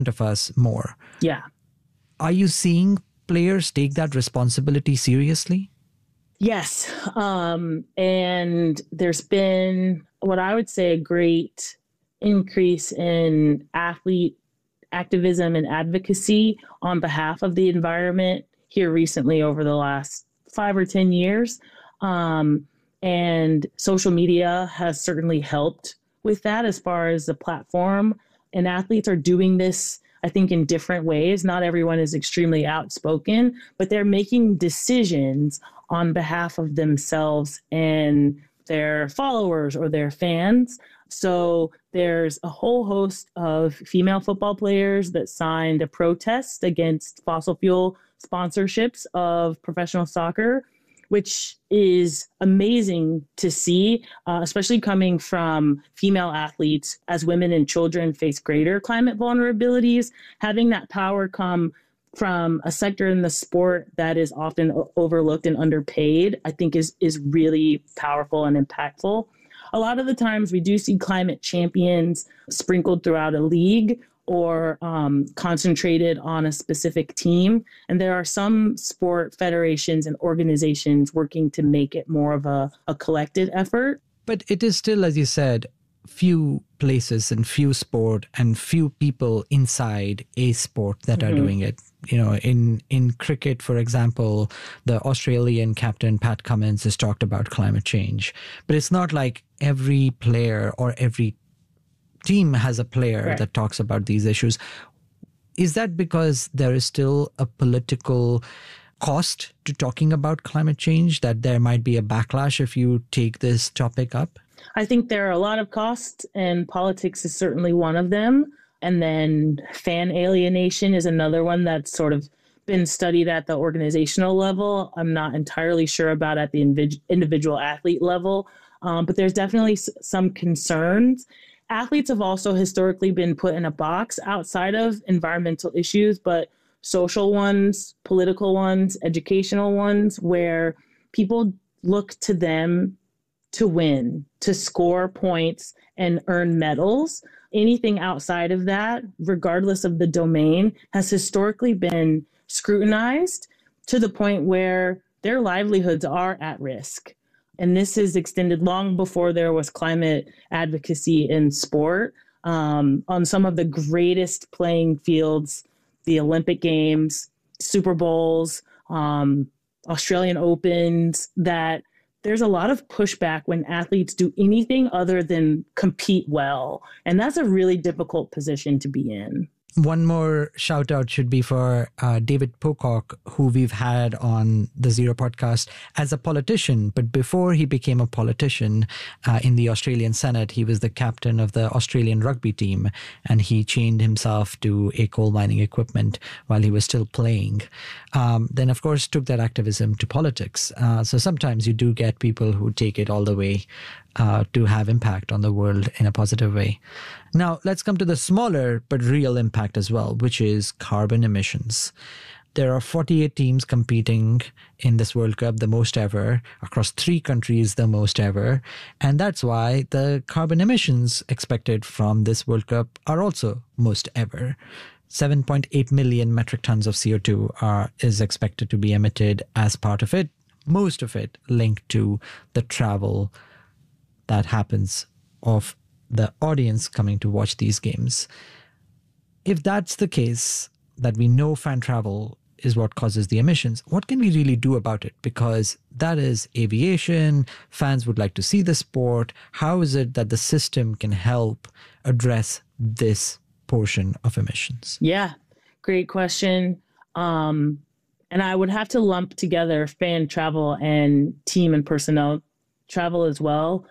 of us more. Yeah. Are you seeing players take that responsibility seriously? Yes. And there's been what I would say a great increase in athlete activism and advocacy on behalf of the environment here recently over the last 5 or 10 years. And social media has certainly helped with that as far as the platform. And athletes are doing this, I think, in different ways. Not everyone is extremely outspoken, but they're making decisions on behalf of themselves and their followers or their fans. So there's a whole host of female football players that signed a protest against fossil fuel sponsorships of professional soccer, which is amazing to see, especially coming from female athletes. As women and children face greater climate vulnerabilities, having that power come from a sector in the sport that is often overlooked and underpaid, I think is really powerful and impactful. A lot of the times we do see climate champions sprinkled throughout a league or concentrated on a specific team. And there are some sport federations and organizations working to make it more of a collective effort. But it is still, as you said, few places and few sport and few people inside a sport that are doing it. You know, in cricket, for example, the Australian captain, Pat Cummins, has talked about climate change. But it's not like every player or every team has a player that talks about these issues. Is that because there is still a political cost to talking about climate change, that there might be a backlash if you take this topic up? I think there are a lot of costs, and politics is certainly one of them. And then fan alienation is another one that's sort of been studied at the organizational level. I'm not entirely sure about at the individual athlete level, but there's definitely some concerns. Athletes have also historically been put in a box outside of environmental issues, but social ones, political ones, educational ones, where people look to them to win, to score points and earn medals. Anything outside of that, regardless of the domain, has historically been scrutinized to the point where their livelihoods are at risk. And this is extended long before there was climate advocacy in sport. On some of the greatest playing fields, the Olympic Games, Super Bowls, Australian Opens, that there's a lot of pushback when athletes do anything other than compete well. And that's a really difficult position to be in. One more shout out should be for David Pocock, who we've had on the Zero podcast as a politician. But before he became a politician in the Australian Senate, he was the captain of the Australian rugby team. And he chained himself to a coal mining equipment while he was still playing. Then, of course, took that activism to politics. So sometimes you do get people who take it all the way to have impact on the world in a positive way. Now, let's come to the smaller but real impact as well, which is carbon emissions. There are 48 teams competing in this World Cup, the most ever, across 3 countries, the most ever. And that's why the carbon emissions expected from this World Cup are also most ever. 7.8 million metric tons of CO2 is expected to be emitted as part of it, most of it linked to the travel that happens of the audience coming to watch these games. If that's the case, that we know fan travel is what causes the emissions, what can we really do about it? Because that is aviation, fans would like to see the sport. How is it that the system can help address this portion of emissions? Yeah, great question. And I would have to lump together fan travel and team and personnel travel as well,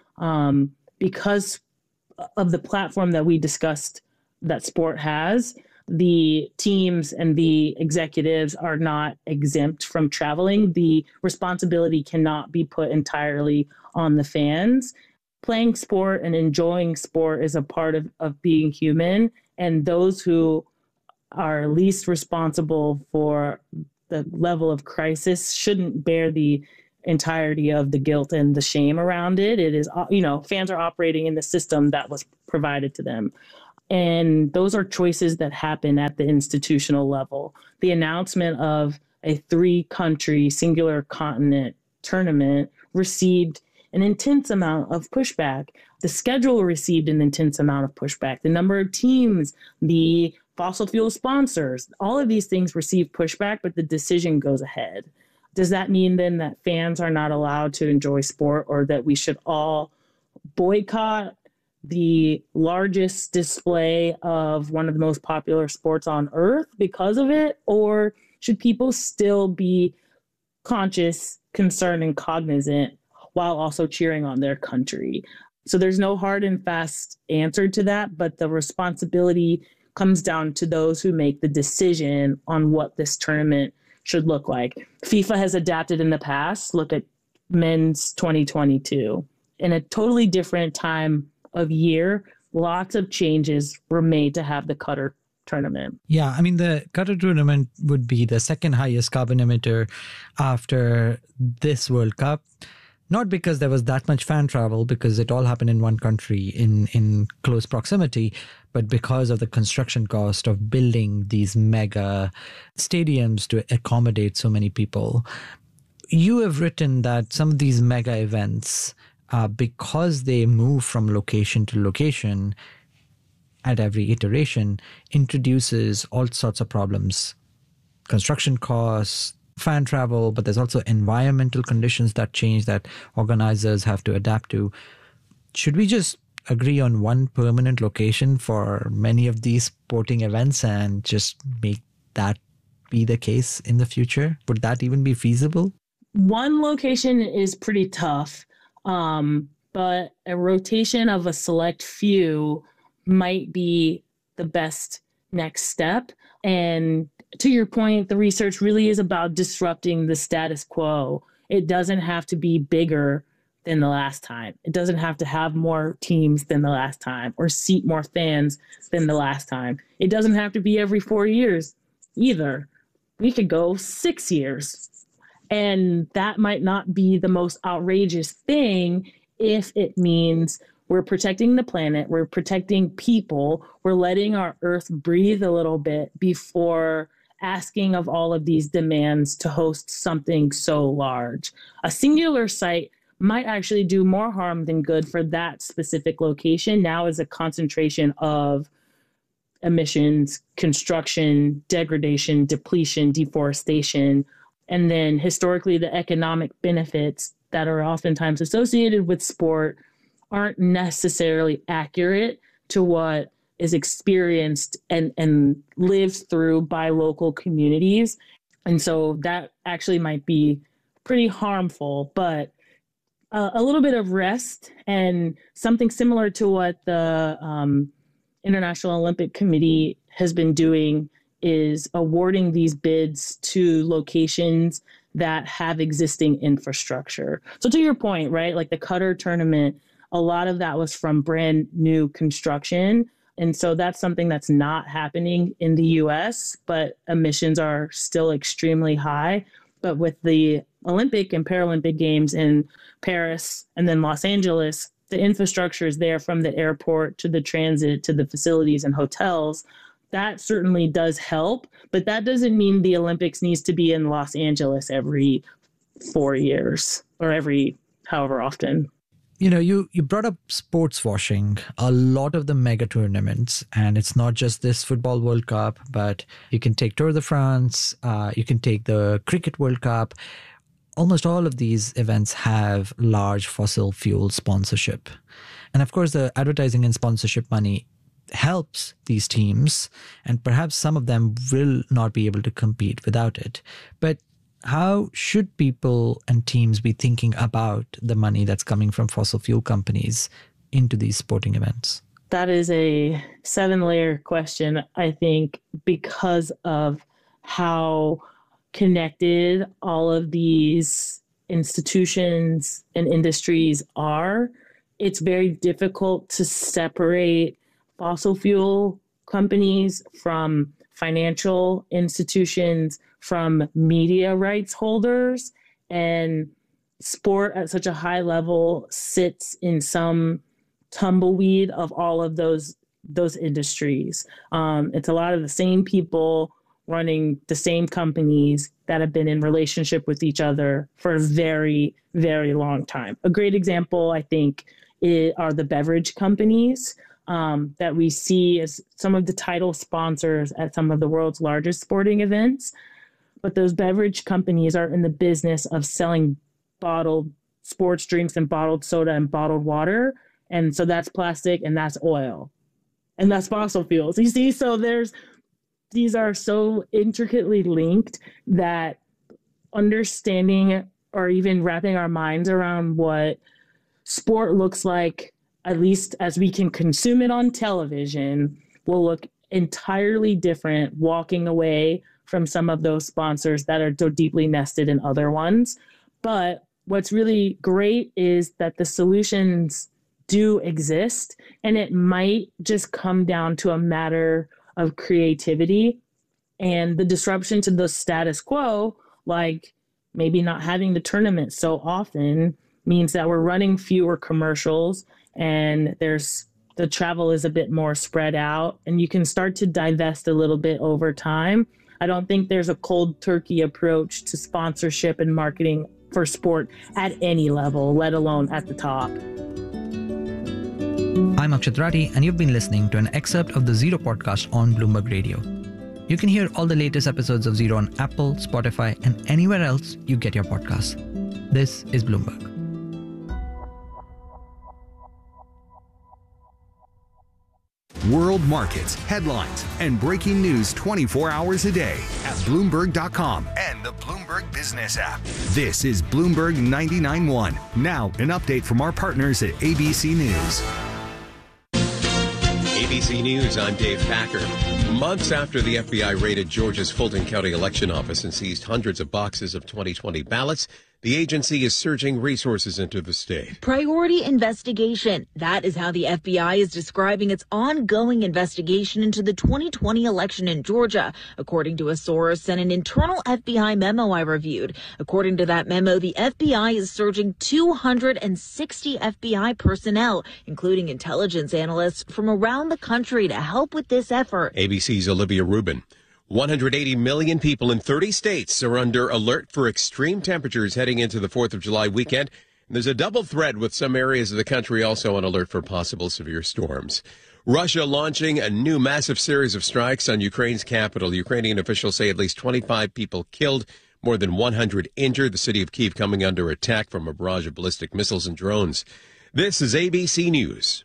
because of the platform that we discussed that sport has. The teams and the executives are not exempt from traveling. The responsibility cannot be put entirely on the fans. Playing sport and enjoying sport is a part of being human. And those who are least responsible for the level of crisis shouldn't bear the entirety of the guilt and the shame around it. It is, fans are operating in the system that was provided to them. And those are choices that happen at the institutional level. The announcement of a 3-country singular continent tournament received an intense amount of pushback. The schedule received an intense amount of pushback. The number of teams, the fossil fuel sponsors, all of these things receive pushback, but the decision goes ahead. Does that mean then that fans are not allowed to enjoy sport, or that we should all boycott the largest display of one of the most popular sports on earth because of it? Or should people still be conscious, concerned, and cognizant while also cheering on their country? So there's no hard and fast answer to that, but the responsibility comes down to those who make the decision on what this tournament should look like. FIFA has adapted in the past. Look at men's 2022. In a totally different time of year, lots of changes were made to have the Qatar tournament. Yeah, I mean, the Qatar tournament would be the second highest carbon emitter after this World Cup. Not because there was that much fan travel, because it all happened in one country in close proximity, but because of the construction cost of building these mega stadiums to accommodate so many people. You have written that some of these mega events, because they move from location to location at every iteration, introduces all sorts of problems. Construction costs, fan travel, but there's also environmental conditions that change that organizers have to adapt to. Should we just agree on one permanent location for many of these sporting events and just make that be the case in the future? Would that even be feasible? One location is pretty tough, but a rotation of a select few might be the best next step. And to your point, the research really is about disrupting the status quo. It doesn't have to be bigger than the last time. It doesn't have to have more teams than the last time or seat more fans than the last time. It doesn't have to be every 4 years either. We could go 6 years. And that might not be the most outrageous thing if it means we're protecting the planet, we're protecting people, we're letting our earth breathe a little bit before asking of all of these demands to host something so large. A singular site might actually do more harm than good for that specific location. Now is a concentration of emissions, construction, degradation, depletion, deforestation, and then historically the economic benefits that are oftentimes associated with sport aren't necessarily accurate to what is experienced and lived through by local communities. And so that actually might be pretty harmful, but a little bit of rest and something similar to what the International Olympic Committee has been doing is awarding these bids to locations that have existing infrastructure. So to your point, right, like the Qatar tournament, a lot of that was from brand new construction. And so that's something that's not happening in the US, but emissions are still extremely high. But with the Olympic and Paralympic Games in Paris and then Los Angeles, the infrastructure is there from the airport to the transit to the facilities and hotels. That certainly does help, but that doesn't mean the Olympics needs to be in Los Angeles every 4 years or every however often. You know, you brought up sports washing. A lot of the mega tournaments, and it's not just this Football World Cup, but you can take Tour de France, you can take the Cricket World Cup. Almost all of these events have large fossil fuel sponsorship. And of course, the advertising and sponsorship money helps these teams, and perhaps some of them will not be able to compete without it. But how should people and teams be thinking about the money that's coming from fossil fuel companies into these sporting events? That is a 7-layer question, I think, because of how connected all of these institutions and industries are. It's very difficult to separate fossil fuel companies from financial institutions, from media rights holders, and sport at such a high level sits in some tumbleweed of all of those those industries. It's a lot of the same people running the same companies that have been in relationship with each other for a very, very long time. A great example, I think, are the beverage companies that we see as some of the title sponsors at some of the world's largest sporting events. But those beverage companies are in the business of selling bottled sports drinks and bottled soda and bottled water. And so that's plastic and that's oil and that's fossil fuels. You see, so these are so intricately linked that understanding or even wrapping our minds around what sport looks like, at least as we can consume it on television, will look entirely different walking away from some of those sponsors that are so deeply nested in other ones. But what's really great is that the solutions do exist, and it might just come down to a matter of creativity and the disruption to the status quo, like maybe not having the tournament so often means that we're running fewer commercials and the travel is a bit more spread out, and you can start to divest a little bit over time. I don't think there's a cold turkey approach to sponsorship and marketing for sport at any level, let alone at the top. I'm Akshat Rathi, and you've been listening to an excerpt of the Zero podcast on Bloomberg Radio. You can hear all the latest episodes of Zero on Apple, Spotify, and anywhere else you get your podcasts. This is Bloomberg. World markets, headlines, and breaking news 24 hours a day at Bloomberg.com and the Bloomberg Business app. This is Bloomberg 99.1. Now, an update from our partners at ABC News. ABC News, I'm Dave Packer. Months after the FBI raided Georgia's Fulton County election office and seized hundreds of boxes of 2020 ballots, the agency is surging resources into the state. Priority investigation. That is how the FBI is describing its ongoing investigation into the 2020 election in Georgia, according to a source and an internal FBI memo I reviewed. According to that memo, the FBI is surging 260 FBI personnel, including intelligence analysts from around the country to help with this effort. ABC's Olivia Rubin. 180 million people in 30 states are under alert for extreme temperatures heading into the 4th of July weekend. And there's a double threat with some areas of the country also on alert for possible severe storms. Russia launching a new massive series of strikes on Ukraine's capital. Ukrainian officials say at least 25 people killed, more than 100 injured. The city of Kyiv coming under attack from a barrage of ballistic missiles and drones. This is ABC News.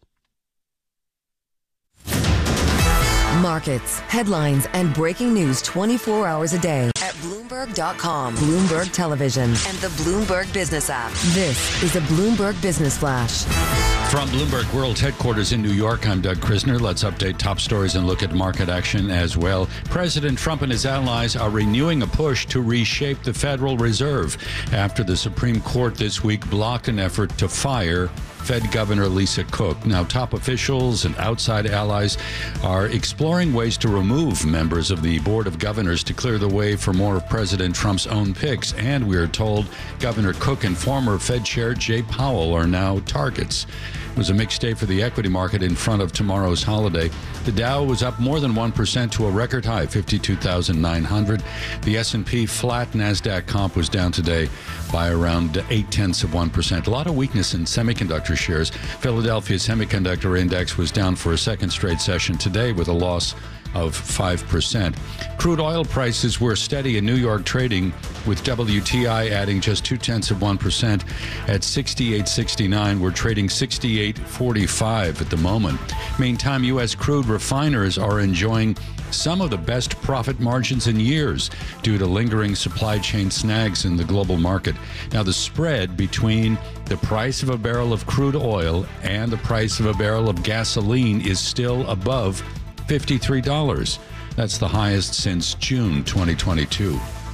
Markets, headlines, and breaking news 24 hours a day at Bloomberg.com, Bloomberg Television, and the Bloomberg Business app. This is a Bloomberg Business Flash. From Bloomberg World Headquarters in New York, I'm Doug Krisner. Let's update top stories and look at market action as well. President Trump and his allies are renewing a push to reshape the Federal Reserve after the Supreme Court this week blocked an effort to fire Fed Governor Lisa Cook. Now, top officials and outside allies are exploring ways to remove members of the Board of Governors to clear the way for more of President Trump's own picks. And we are told Governor Cook and former Fed Chair Jay Powell are now targets. It was a mixed day for the equity market in front of tomorrow's holiday. The Dow was up more than 1% to a record high, 52,900. The S&P flat. NASDAQ comp was down today by around 0.8%. A lot of weakness in semiconductor shares. Philadelphia Semiconductor Index was down for a second straight session today with a loss of 5%. Crude oil prices were steady in New York trading, with WTI adding just 0.2% at 68.69. We're trading 68.45 at the moment. Meantime, U.S. crude refiners are enjoying some of the best profit margins in years due to lingering supply chain snags in the global market. Now, the spread between the price of a barrel of crude oil and the price of a barrel of gasoline is still above $53. That's the highest since June 2022.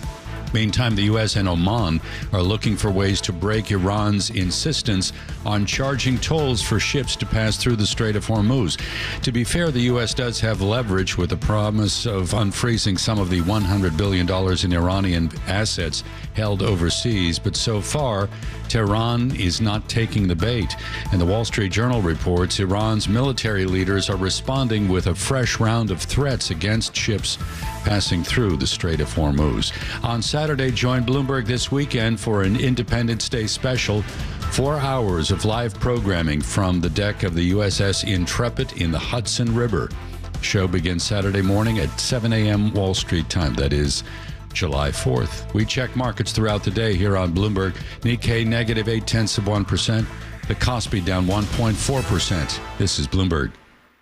Meantime, the U.S. and Oman are looking for ways to break Iran's insistence on charging tolls for ships to pass through the Strait of Hormuz. To be fair, the U.S. does have leverage with the promise of unfreezing some of the $100 billion in Iranian assets held overseas, but so far, Tehran is not taking the bait. And the Wall Street Journal reports Iran's military leaders are responding with a fresh round of threats against ships passing through the Strait of Hormuz. On Saturday, join Bloomberg This Weekend for an Independence Day special. 4 hours of live programming from the deck of the USS Intrepid in the Hudson River. Show begins Saturday morning at 7 a.m. Wall Street time. That is July 4th. We check markets throughout the day here on Bloomberg. Nikkei negative 0.8%. The Kospi down 1.4%. This is Bloomberg.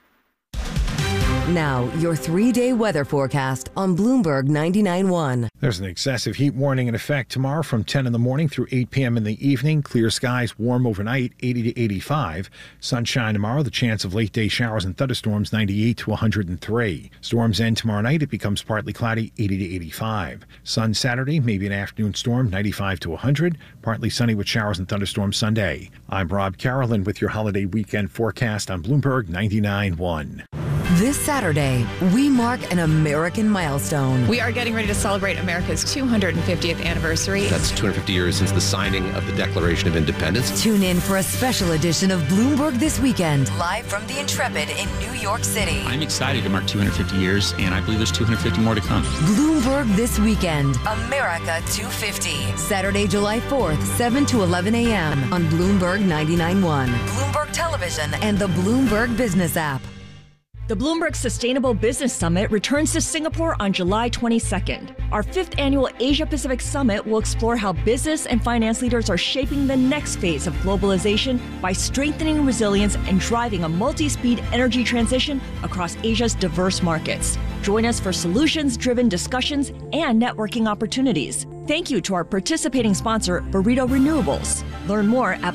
Now, your 3-day weather forecast on Bloomberg 99.1. There's an excessive heat warning in effect tomorrow from 10 in the morning through 8 p.m. in the evening. Clear skies, warm overnight, 80 to 85. Sunshine tomorrow, the chance of late-day showers and thunderstorms, 98 to 103. Storms end tomorrow night. It becomes partly cloudy, 80 to 85. Sun Saturday, maybe an afternoon storm, 95 to 100. Partly sunny with showers and thunderstorms Sunday. I'm Rob Carolyn with your holiday weekend forecast on Bloomberg 99.1. This Saturday, we mark an American milestone. We are getting ready to celebrate America's 250th anniversary. That's 250 years since the signing of the Declaration of Independence. Tune in for a special edition of Bloomberg This Weekend, live from the Intrepid in New York City. I'm excited to mark 250 years, and I believe there's 250 more to come. Bloomberg This Weekend, America 250. Saturday, July 4th, 7 to 11 a.m. on Bloomberg 99.1, Bloomberg Television, and the Bloomberg Business app. The Bloomberg Sustainable Business Summit returns to Singapore on July 22nd. Our 5th annual Asia-Pacific Summit will explore how business and finance leaders are shaping the next phase of globalization by strengthening resilience and driving a multi-speed energy transition across Asia's diverse markets. Join us for solutions-driven discussions and networking opportunities. Thank you to our participating sponsor, Burrito Renewables. Learn more at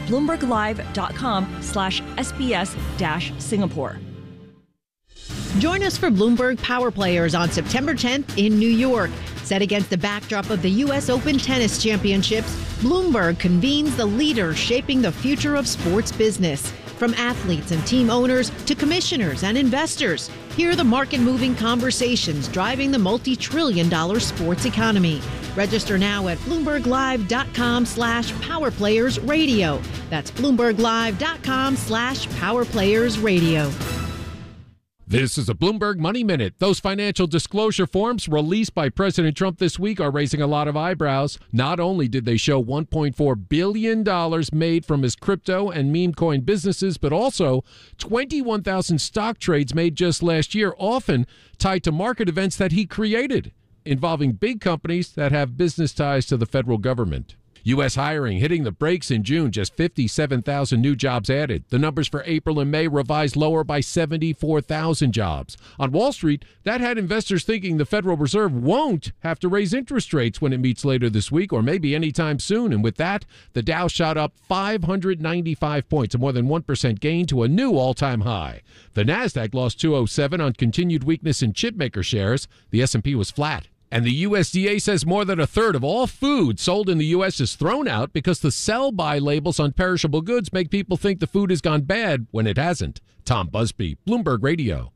bloomberglive.com/SBS-Singapore. Join us for Bloomberg Power Players on September 10th in New York. Set against the backdrop of the U.S. Open Tennis Championships, Bloomberg convenes the leaders shaping the future of sports business. From athletes and team owners to commissioners and investors, hear the market-moving conversations driving the multi-trillion-dollar sports economy. Register now at BloombergLive.com/PowerPlayersRadio. That's BloombergLive.com/PowerPlayersRadio. This is a Bloomberg Money Minute. Those financial disclosure forms released by President Trump this week are raising a lot of eyebrows. Not only did they show $1.4 billion made from his crypto and meme coin businesses, but also 21,000 stock trades made just last year, often tied to market events that he created, involving big companies that have business ties to the federal government. U.S. hiring hitting the brakes in June, just 57,000 new jobs added. The numbers for April and May revised lower by 74,000 jobs. On Wall Street, that had investors thinking the Federal Reserve won't have to raise interest rates when it meets later this week or maybe anytime soon. And with that, the Dow shot up 595 points, a more than 1% gain to a new all-time high. The Nasdaq lost 207 on continued weakness in chipmaker shares. The S&P was flat. And the USDA says more than a third of all food sold in the U.S. is thrown out because the sell-by labels on perishable goods make people think the food has gone bad when it hasn't. Tom Busby, Bloomberg Radio.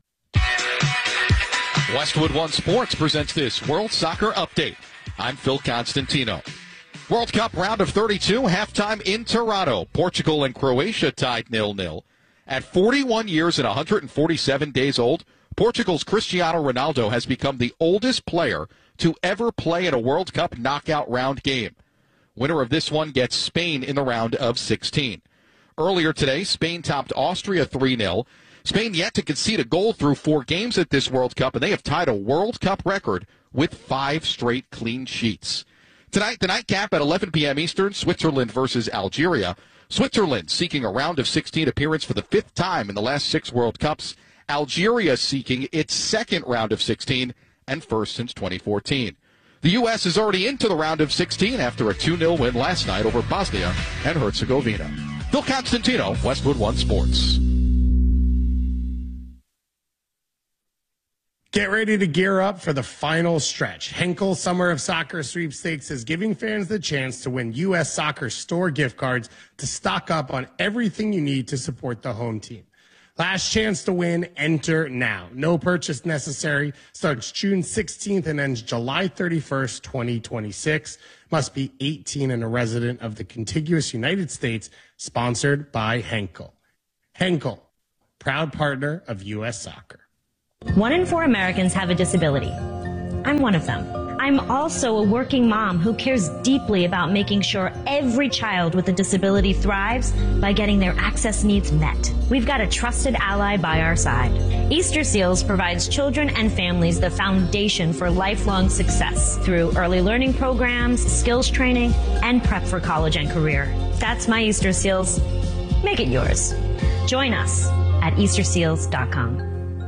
Westwood One Sports presents this World Soccer Update. I'm Phil Constantino. World Cup round of 32, halftime in Toronto. Portugal and Croatia tied 0-0. At 41 years and 147 days old, Portugal's Cristiano Ronaldo has become the oldest player to ever play in a World Cup knockout round game. Winner of this one gets Spain in the round of 16. Earlier today, Spain topped Austria 3-0. Spain yet to concede a goal through 4 games at this World Cup, and they have tied a World Cup record with 5 straight clean sheets. Tonight, the nightcap at 11 p.m. Eastern, Switzerland versus Algeria. Switzerland seeking a round of 16 appearance for the 5th time in the last 6 World Cups. Algeria seeking its 2nd round of 16 and first since 2014. The U.S. is already into the round of 16 after a 2-0 win last night over Bosnia and Herzegovina. Phil Constantino, Westwood One Sports. Get ready to gear up for the final stretch. Henkel Summer of Soccer Sweepstakes is giving fans the chance to win U.S. Soccer store gift cards to stock up on everything you need to support the home team. Last chance to win, enter now. No purchase necessary. Starts June 16th and ends July 31st, 2026. Must be 18 and a resident of the contiguous United States. Sponsored by Henkel. Henkel, proud partner of U.S. Soccer. 1 in 4 Americans have a disability. I'm one of them. I'm also a working mom who cares deeply about making sure every child with a disability thrives by getting their access needs met. We've got a trusted ally by our side. Easter Seals provides children and families the foundation for lifelong success through early learning programs, skills training, and prep for college and career. That's my Easter Seals. Make it yours. Join us at easterseals.com.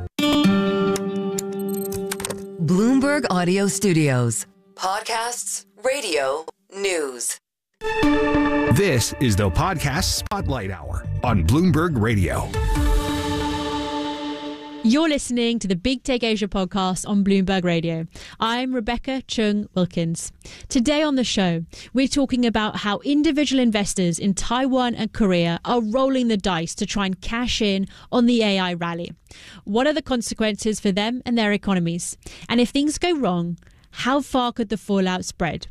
Bloomberg Audio Studios. Podcasts, radio, news. This is the Podcast Spotlight Hour on Bloomberg Radio. You're listening to the Big Take Asia podcast on Bloomberg Radio. I'm Rebecca Chung Wilkins. Today on the show, we're talking about how individual investors in Taiwan and Korea are rolling the dice to try and cash in on the AI rally. What are the consequences for them and their economies? And if things go wrong, how far could the fallout spread?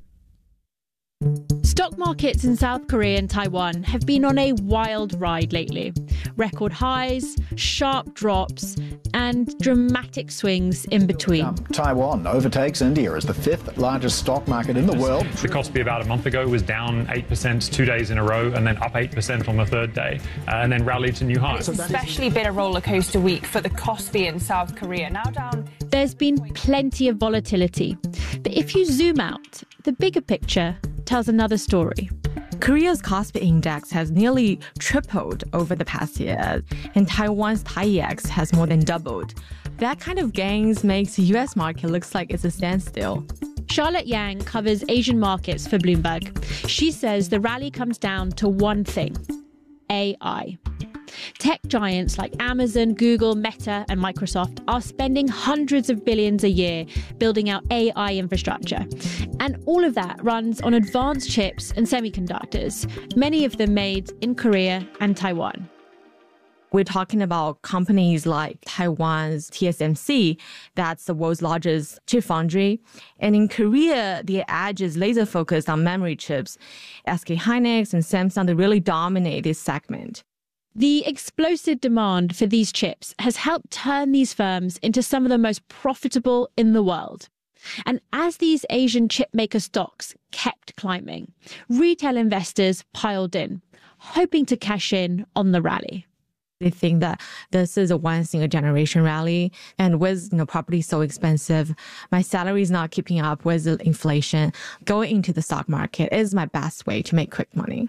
Stock markets in South Korea and Taiwan have been on a wild ride lately. Record highs, sharp drops, and dramatic swings in between. Taiwan overtakes India as the 5th largest stock market in the world. The Kospi about a month ago was down 8% 2 days in a row and then up 8% on the third day and then rallied to new highs. It's especially been a roller coaster week for the Kospi in South Korea, now down. There's been plenty of volatility, but if you zoom out, the bigger picture tells another story. Korea's Kospi index has nearly tripled over the past year, and Taiwan's TAIEX has more than doubled. That kind of gains makes the U.S. market looks like it's a standstill. Charlotte Yang covers Asian markets for Bloomberg. She says the rally comes down to one thing: AI. Tech giants like Amazon, Google, Meta, and Microsoft are spending hundreds of billions a year building out AI infrastructure. And all of that runs on advanced chips and semiconductors, many of them made in Korea and Taiwan. We're talking about companies like Taiwan's TSMC, that's the world's largest chip foundry. And in Korea, the edge is laser focused on memory chips. SK Hynix and Samsung, they really dominate this segment. The explosive demand for these chips has helped turn these firms into some of the most profitable in the world. And as these Asian chipmaker stocks kept climbing, retail investors piled in, hoping to cash in on the rally. They think that this is a once-in-a-generation rally, and with property so expensive, my salary is not keeping up with the inflation. Going into the stock market is my best way to make quick money.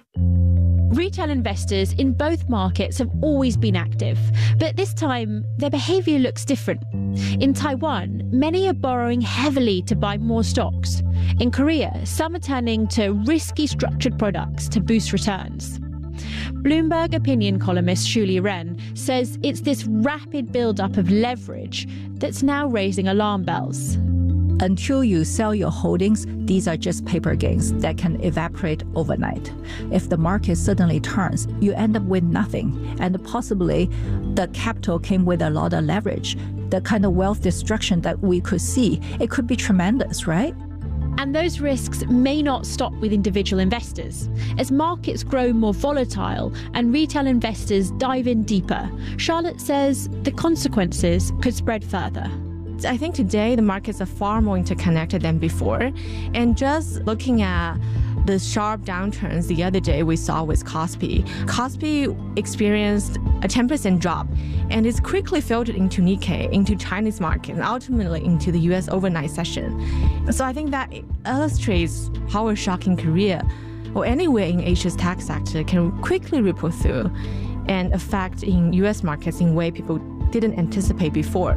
Retail investors in both markets have always been active, but this time their behavior looks different. In Taiwan, many are borrowing heavily to buy more stocks. In Korea, some are turning to risky structured products to boost returns. Bloomberg opinion columnist Shuli Ren says it's this rapid buildup of leverage that's now raising alarm bells. Until you sell your holdings, these are just paper gains that can evaporate overnight. If the market suddenly turns, you end up with nothing. And possibly the capital came with a lot of leverage. The kind of wealth destruction that we could see, it could be tremendous, right? And those risks may not stop with individual investors. As markets grow more volatile and retail investors dive in deeper, Charlotte says the consequences could spread further. I think today the markets are far more interconnected than before. And just looking at the sharp downturns the other day we saw with Kospi. Kospi experienced a 10% drop, and it's quickly filtered into Nikkei, into Chinese market, and ultimately into the U.S. overnight session. So I think that illustrates how a shock in Korea or anywhere in Asia's tech sector can quickly ripple through and affect in U.S. markets in a way people didn't anticipate before.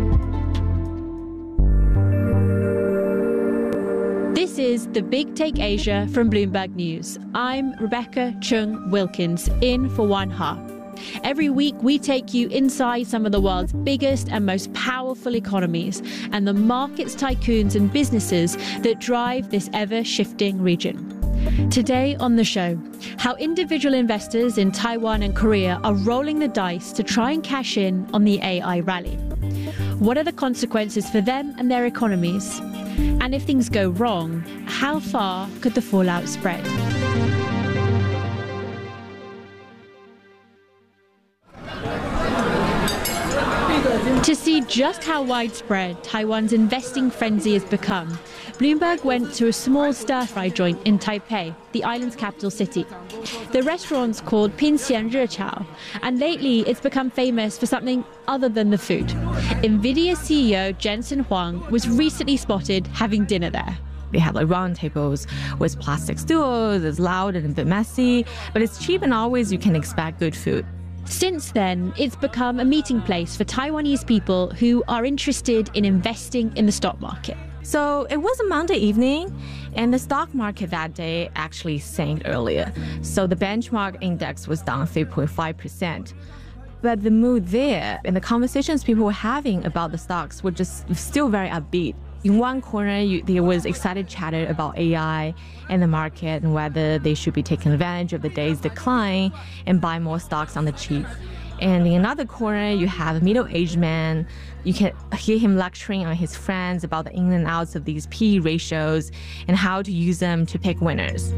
This is The Big Take Asia from Bloomberg News. I'm Rebecca Chung Wilkins, in for Wan Ha. Every week, we take you inside some of the world's biggest and most powerful economies and the markets, tycoons and businesses that drive this ever-shifting region. Today on the show, how individual investors in Taiwan and Korea are rolling the dice to try and cash in on the AI rally. What are the consequences for them and their economies? And if things go wrong, how far could the fallout spread? To see just how widespread Taiwan's investing frenzy has become, Bloomberg went to a small stir-fry joint in Taipei, the island's capital city. The restaurant's called Pinxian Rechao, and lately it's become famous for something other than the food. NVIDIA CEO Jensen Huang was recently spotted having dinner there. They have like round tables with plastic stools. It's loud and a bit messy, but it's cheap and always you can expect good food. Since then, it's become a meeting place for Taiwanese people who are interested in investing in the stock market. So it was a Monday evening, and the stock market that day actually sank earlier. So the benchmark index was down 3.5%. But the mood there and the conversations people were having about the stocks were just still very upbeat. In one corner, there was excited chatter about AI and the market and whether they should be taking advantage of the day's decline and buy more stocks on the cheap. And in another corner, you have a middle-aged man. You can hear him lecturing on his friends about the in and outs of these PE ratios and how to use them to pick winners.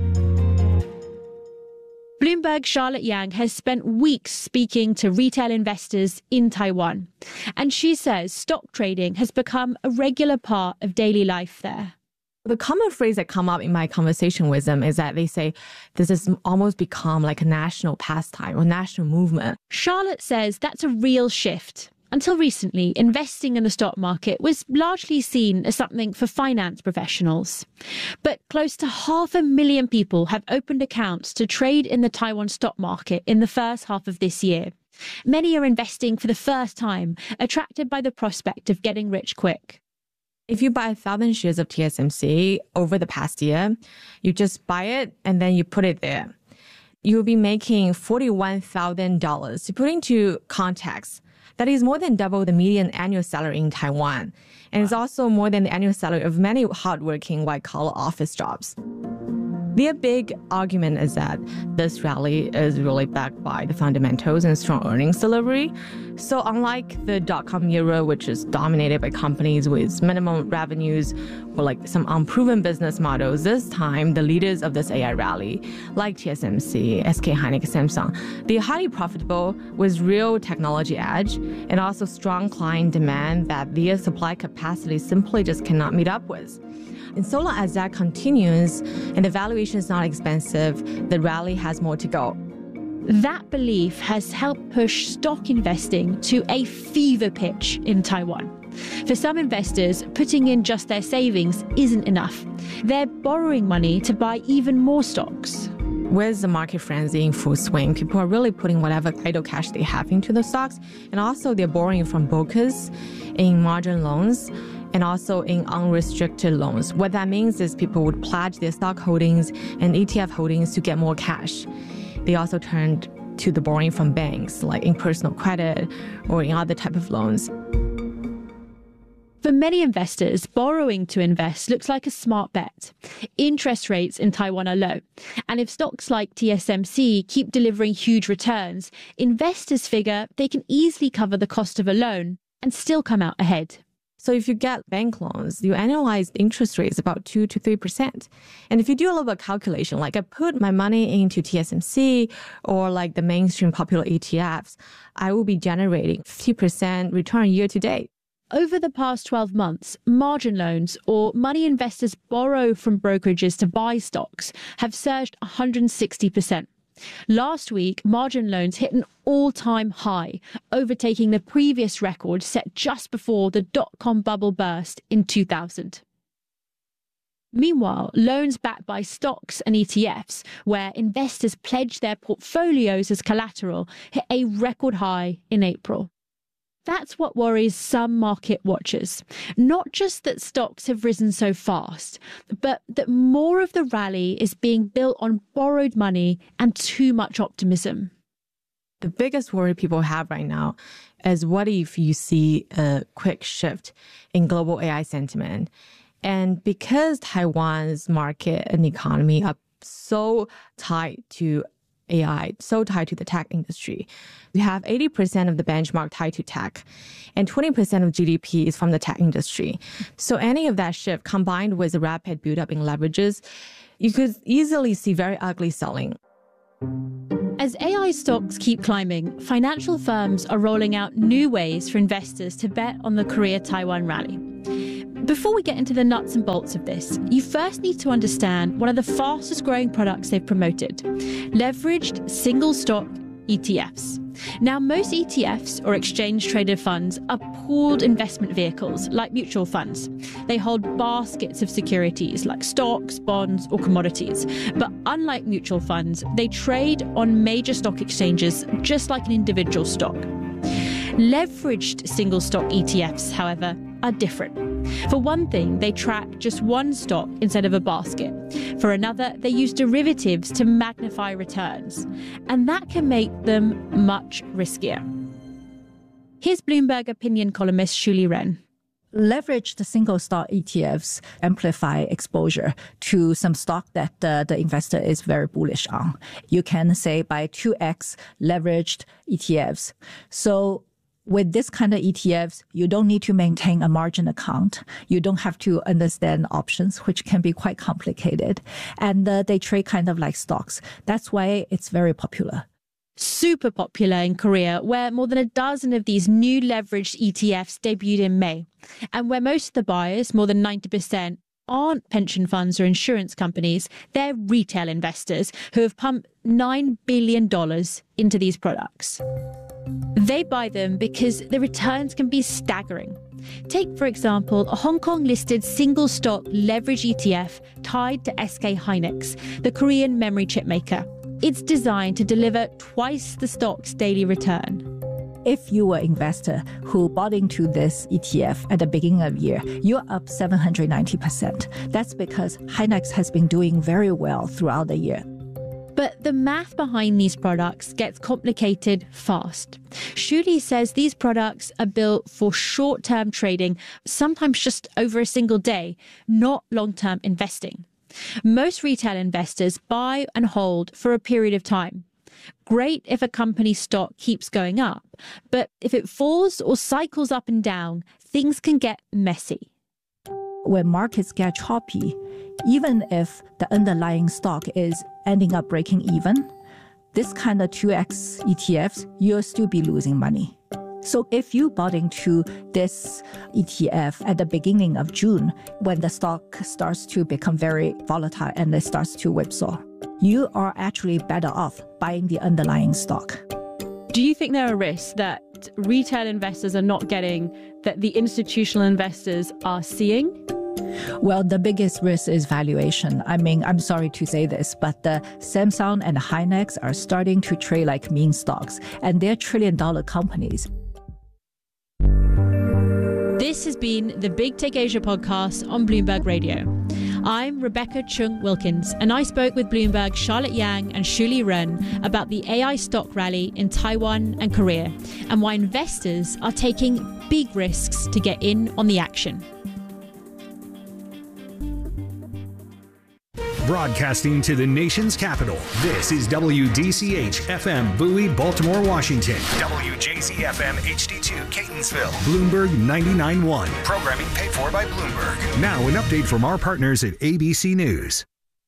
Bloomberg's Charlotte Yang has spent weeks speaking to retail investors in Taiwan, and she says stock trading has become a regular part of daily life there. The common phrase that come up in my conversation with them is that they say this has almost become like a national pastime or national movement. Charlotte says that's a real shift. Until recently, investing in the stock market was largely seen as something for finance professionals. But close to 500,000 people have opened accounts to trade in the Taiwan stock market in the first half of this year. Many are investing for the first time, attracted by the prospect of getting rich quick. If you buy 1,000 shares of TSMC over the past year, you just buy it and then you put it there. You'll be making $41,000. To put into context, that is more than double the median annual salary in Taiwan. And it's also more than the annual salary of many hardworking white-collar office jobs. Their big argument is that this rally is really backed by the fundamentals and strong earnings delivery. So unlike the dot-com era, which is dominated by companies with minimum revenues or like some unproven business models, this time the leaders of this AI rally, like TSMC, SK Hynix, Samsung, they're highly profitable with real technology edge and also strong client demand that their supply capacity simply just cannot meet up with. And so long as that continues and the valuation is not expensive, the rally has more to go. That belief has helped push stock investing to a fever pitch in Taiwan. For some investors, putting in just their savings isn't enough. They're borrowing money to buy even more stocks. With the market frenzy in full swing, people are really putting whatever idle cash they have into the stocks, and also they're borrowing from brokers in margin loans and also in unrestricted loans. What that means is people would pledge their stock holdings and ETF holdings to get more cash. They also turned to the borrowing from banks, like in personal credit or in other type of loans. For many investors, borrowing to invest looks like a smart bet. Interest rates in Taiwan are low, and if stocks like TSMC keep delivering huge returns, investors figure they can easily cover the cost of a loan and still come out ahead. So if you get bank loans, your annualized interest rate is about 2 to 3%. And if you do a little bit of calculation, like I put my money into TSMC or like the mainstream popular ETFs, I will be generating 50% return year to date. Over the past 12 months, margin loans, or money investors borrow from brokerages to buy stocks, have surged 160%. Last week, margin loans hit an all-time high, overtaking the previous record set just before the dot-com bubble burst in 2000. Meanwhile, loans backed by stocks and ETFs, where investors pledge their portfolios as collateral, hit a record high in April. That's what worries some market watchers. Not just that stocks have risen so fast, but that more of the rally is being built on borrowed money and too much optimism. The biggest worry people have right now is what if you see a quick shift in global AI sentiment? And because Taiwan's market and economy are so tied to AI, so tied to the tech industry, we have 80% of the benchmark tied to tech, and 20% of GDP is from the tech industry. So any of that shift combined with a rapid buildup in leverages, you could easily see very ugly selling. As AI stocks keep climbing, financial firms are rolling out new ways for investors to bet on the Korea-Taiwan rally. Before we get into the nuts and bolts of this, you first need to understand one of the fastest growing products they've promoted, leveraged single stock ETFs. Now, most ETFs, or exchange-traded funds, are pooled investment vehicles like mutual funds. They hold baskets of securities like stocks, bonds, or commodities. But unlike mutual funds, they trade on major stock exchanges just like an individual stock. Leveraged single stock ETFs, however, are different. For one thing, they track just one stock instead of a basket. For another, they use derivatives to magnify returns. And that can make them much riskier. Here's Bloomberg opinion columnist Shuly Ren. Leveraged single stock ETFs amplify exposure to some stock that the investor is very bullish on. You can say by 2x leveraged ETFs. So with this kind of ETFs, you don't need to maintain a margin account. You don't have to understand options, which can be quite complicated. And they trade kind of like stocks. That's why it's very popular. Super popular in Korea, where more than a dozen of these new leveraged ETFs debuted in May, and where most of the buyers, more than 90%, aren't pension funds or insurance companies. They're retail investors who have pumped $9 billion into these products. They buy them because the returns can be staggering. Take, for example, a Hong Kong-listed single-stock leverage ETF tied to SK hynix, the Korean memory chip maker. It's designed to deliver twice the stock's daily return. If you were an investor who bought into this ETF at the beginning of the year, you're up 790%. That's because Hynix has been doing very well throughout the year. But the math behind these products gets complicated fast. Shuly says these products are built for short-term trading, sometimes just over a single day, not long-term investing. Most retail investors buy and hold for a period of time. Great if a company's stock keeps going up, but if it falls or cycles up and down, things can get messy. When markets get choppy, even if the underlying stock is ending up breaking even, this kind of 2x ETFs, you'll still be losing money. So if you bought into this ETF at the beginning of June, when the stock starts to become very volatile and it starts to whipsaw, you are actually better off buying the underlying stock. Do you think there are risks that retail investors are not getting that the institutional investors are seeing? Well, the biggest risk is valuation. I mean, I'm sorry to say this, but the Samsung and Hynix are starting to trade like meme stocks, and they're trillion-dollar companies. This has been the Big Take Asia podcast on Bloomberg Radio. I'm Rebecca Chung Wilkins, and I spoke with Bloomberg's Charlotte Yang and Shuly Ren about the AI stock rally in Taiwan and Korea, and why investors are taking big risks to get in on the action. Broadcasting to the nation's capital, this is WDCH-FM Bowie, Baltimore, Washington. WJZ-FM HD2 Catonsville. Bloomberg 99.1. Programming paid for by Bloomberg. Now an update from our partners at ABC News.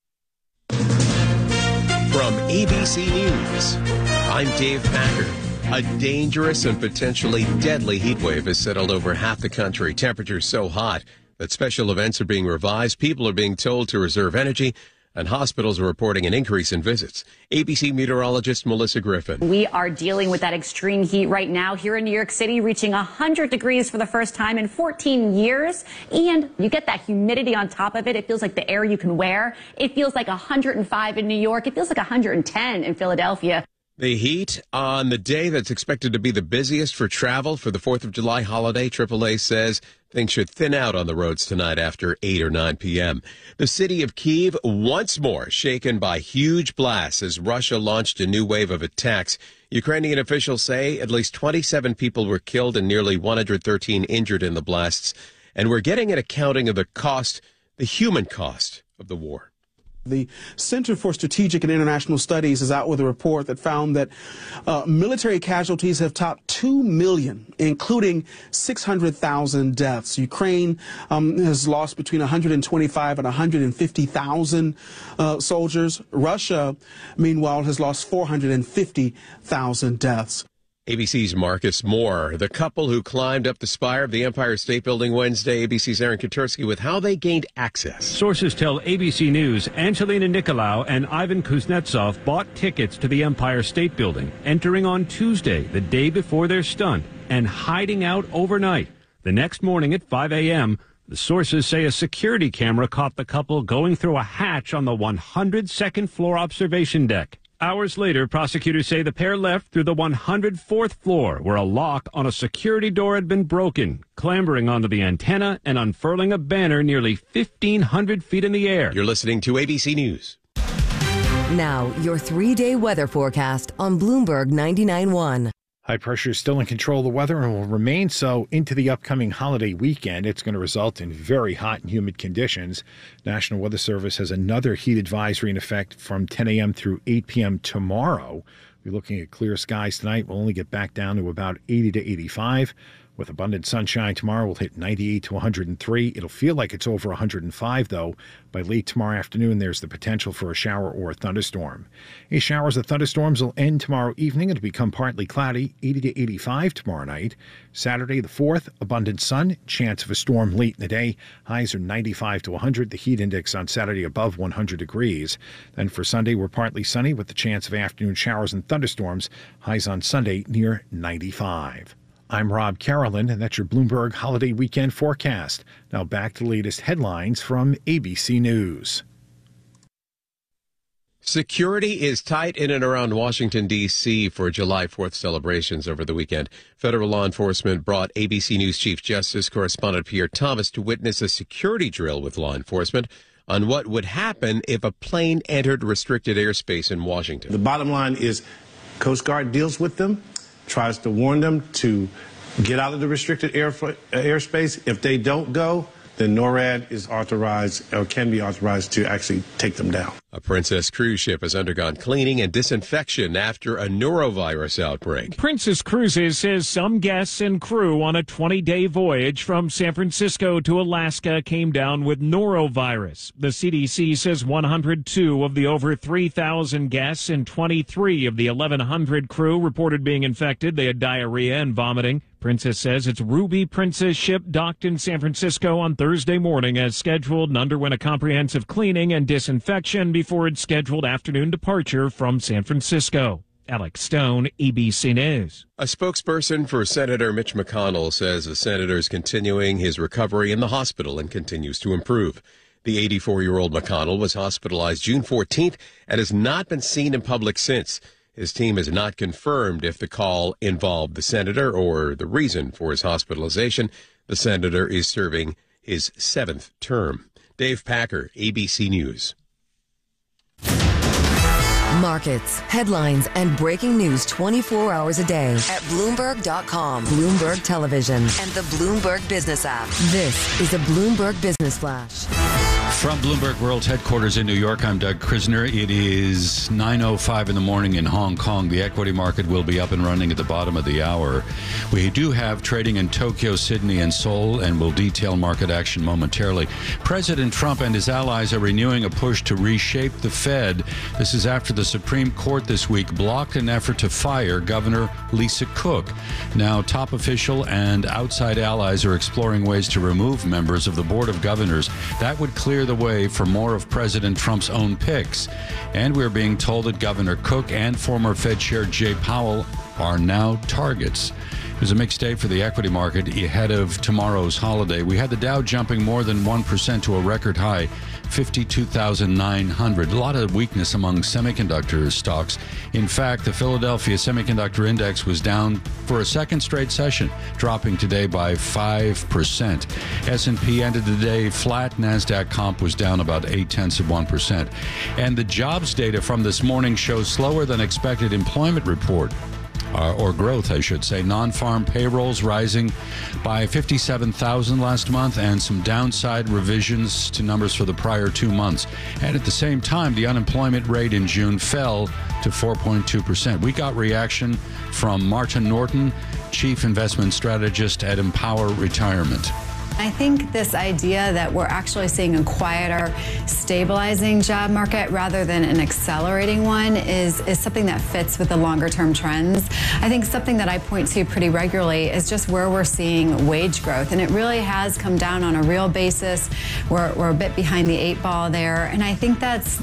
From ABC News, I'm Dave Packard. A dangerous and potentially deadly heat wave has settled over half the country. Temperatures so hot that special events are being revised, people are being told to reserve energy, and hospitals are reporting an increase in visits. ABC meteorologist Melissa Griffin. We are dealing with that extreme heat right now here in New York City, reaching 100 degrees for the first time in 14 years. And you get that humidity on top of it. It feels like the air you can wear. It feels like 105 in New York. It feels like 110 in Philadelphia. The heat on the day that's expected to be the busiest for travel for the 4th of July holiday, AAA says Things should thin out on the roads tonight after 8 or 9 p.m. The city of Kyiv once more shaken by huge blasts as Russia launched a new wave of attacks. Ukrainian officials say at least 27 people were killed and nearly 113 injured in the blasts. And we're getting an accounting of the cost, the human cost of the war. The Center for Strategic and International Studies is out with a report that found that military casualties have topped 2 million, including 600,000 deaths. Ukraine has lost between 125 and 150,000 soldiers. Russia, meanwhile, has lost 450,000 deaths. ABC's Marcus Moore, the couple who climbed up the spire of the Empire State Building Wednesday. ABC's Aaron Katersky with how they gained access. Sources tell ABC News Angelina Nicolaou and Ivan Kuznetsov bought tickets to the Empire State Building, entering on Tuesday, the day before their stunt, and hiding out overnight. The next morning at 5 a.m., the sources say a security camera caught the couple going through a hatch on the 102nd floor observation deck. Hours later, prosecutors say the pair left through the 104th floor, where a lock on a security door had been broken, clambering onto the antenna and unfurling a banner nearly 1,500 feet in the air. You're listening to ABC News. Now, your 3-day weather forecast on Bloomberg 99.1. High pressure is still in control of the weather and will remain so into the upcoming holiday weekend. It's going to result in very hot and humid conditions. National Weather Service has another heat advisory in effect from 10 a.m. through 8 p.m. tomorrow. We're looking at clear skies tonight. We'll only get back down to about 80 to 85. With abundant sunshine tomorrow, we'll hit 98 to 103. It'll feel like it's over 105, though. By late tomorrow afternoon, there's the potential for a shower or a thunderstorm. Any showers or thunderstorms will end tomorrow evening. It'll become partly cloudy, 80 to 85 tomorrow night. Saturday the 4th, abundant sun, chance of a storm late in the day. Highs are 95 to 100. The heat index on Saturday above 100 degrees. Then for Sunday, we're partly sunny with the chance of afternoon showers and thunderstorms. Highs on Sunday near 95. I'm Rob Carolyn, and that's your Bloomberg Holiday Weekend forecast. Now back to the latest headlines from ABC News. Security is tight in and around Washington, D.C. for July 4th celebrations over the weekend. Federal law enforcement brought ABC News Chief Justice correspondent Pierre Thomas to witness a security drill with law enforcement on what would happen if a plane entered restricted airspace in Washington. The bottom line is Coast Guard deals with them, tries to warn them to get out of the restricted airspace. If they don't go, then NORAD is authorized or can be authorized to actually take them down. A Princess cruise ship has undergone cleaning and disinfection after a norovirus outbreak. Princess Cruises says some guests and crew on a 20-day voyage from San Francisco to Alaska came down with norovirus. The CDC says 102 of the over 3,000 guests and 23 of the 1,100 crew reported being infected. They had diarrhea and vomiting. Princess says its Ruby Princess ship docked in San Francisco on Thursday morning as scheduled and underwent a comprehensive cleaning and disinfection before its scheduled afternoon departure from San Francisco. Alex Stone, ABC News. A spokesperson for Senator Mitch McConnell says the senator is continuing his recovery in the hospital and continues to improve. The 84-year-old McConnell was hospitalized June 14th and has not been seen in public since. His team has not confirmed if the call involved the senator or the reason for his hospitalization. The senator is serving his 7th term. Dave Packer, ABC News. Markets, headlines, and breaking news 24 hours a day at Bloomberg.com, Bloomberg Television, and the Bloomberg Business app. This is a Bloomberg Business Flash. From Bloomberg World Headquarters in New York, I'm Doug Krisner. It is 9:05 in the morning in Hong Kong. The equity market will be up and running at the bottom of the hour. We do have trading in Tokyo, Sydney, and Seoul, and we'll detail market action momentarily. President Trump and his allies are renewing a push to reshape the Fed. This is after the Supreme Court this week blocked an effort to fire Governor Lisa Cook. Now, top official and outside allies are exploring ways to remove members of the Board of Governors. That would clear the way for more of President Trump's own picks. And we're being told that Governor Cook and former Fed Chair Jay Powell are now targets. It was a mixed day for the equity market ahead of tomorrow's holiday. We had the Dow jumping more than 1% to a record high, 52,900. A lot of weakness among semiconductor stocks. In fact, the Philadelphia Semiconductor Index was down for a second straight session, dropping today by 5%. S&P ended the day flat. NASDAQ comp was down about 0.8%. And the jobs data from this morning shows slower than expected employment report. Or growth, I should say. Non-farm payrolls rising by 57,000 last month, and some downside revisions to numbers for the prior 2 months. And at the same time, the unemployment rate in June fell to 4.2%. We got reaction from Martin Norton, Chief Investment Strategist at Empower Retirement. I think this idea that we're actually seeing a quieter, stabilizing job market rather than an accelerating one is something that fits with the longer term trends. I think something that I point to pretty regularly is just where we're seeing wage growth. And it really has come down on a real basis. We're a bit behind the 8 ball there. And I think that's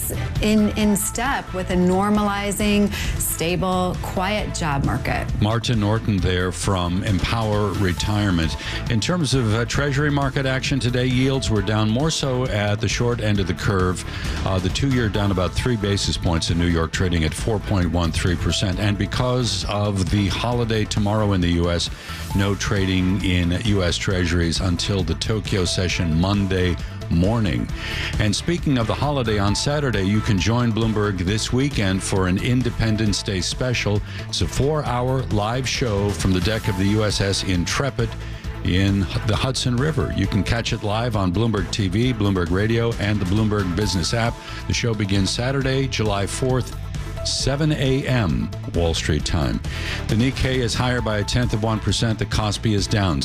in step with a normalizing, stable, quiet job market. Martin Norton there from Empower Retirement. In terms of Treasury market action today, yields were down more so at the short end of the curve. The 2-year down about 3 basis points in New York, trading at 4.13%. And because of the holiday tomorrow in the U.S., no trading in U.S. Treasuries until the Tokyo session Monday morning. And speaking of the holiday, on Saturday, you can join Bloomberg this weekend for an Independence Day special. It's a 4-hour live show from the deck of the USS Intrepid in the Hudson River. You can catch it live on Bloomberg TV, Bloomberg Radio, and the Bloomberg Business app. The show begins Saturday, July 4th, 7 a.m. Wall Street time. The Nikkei is higher by 0.1%. The Kospi is down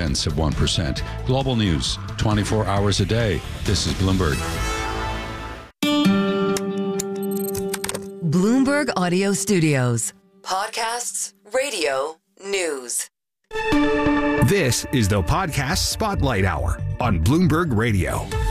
0.6%. Global news, 24 hours a day. This is Bloomberg. Bloomberg Audio Studios. Podcasts, radio, news. This is the Podcast Spotlight Hour on Bloomberg Radio.